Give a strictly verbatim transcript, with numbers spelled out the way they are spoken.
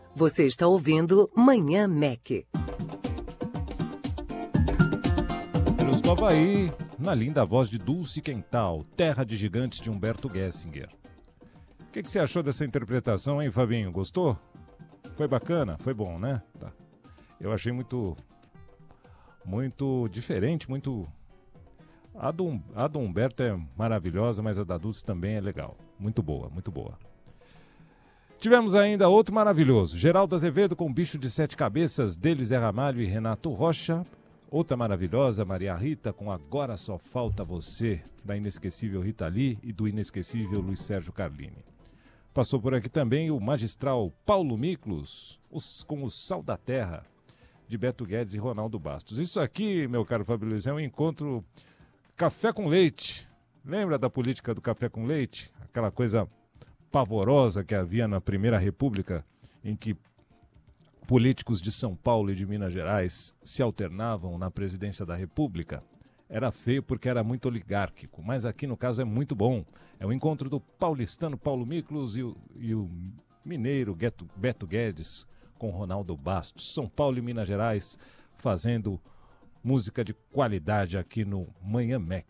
Você está ouvindo Manhã Mac. Pelos do Havaí, na linda voz de Dulce Quental, Terra de Gigantes de Humberto Gessinger. O que, que você achou dessa interpretação, hein, Fabinho? Gostou? Foi bacana? Foi bom, né? Tá. Eu achei muito, muito diferente, muito... A do, a do Humberto é maravilhosa, mas a da Dulce também é legal. Muito boa, muito boa. Tivemos ainda outro maravilhoso, Geraldo Azevedo com Bicho de Sete Cabeças, dele Zé Ramalho e Renato Rocha. Outra maravilhosa, Maria Rita, com Agora Só Falta Você, da inesquecível Rita Lee e do inesquecível Luiz Sérgio Carlini. Passou por aqui também o magistral Paulo Miklos, os, com O Sal da Terra, de Beto Guedes e Ronaldo Bastos. Isso aqui, meu caro Fábio Luiz, é um encontro café com leite. Lembra da política do café com leite? Aquela coisa pavorosa que havia na Primeira República, em que políticos de São Paulo e de Minas Gerais se alternavam na presidência da República. Era feio porque era muito oligárquico, mas aqui no caso é muito bom. É o encontro do paulistano Paulo Miklos e o, e o mineiro Beto, Beto Guedes com Ronaldo Bastos. São Paulo e Minas Gerais fazendo música de qualidade aqui no Manhã Mac.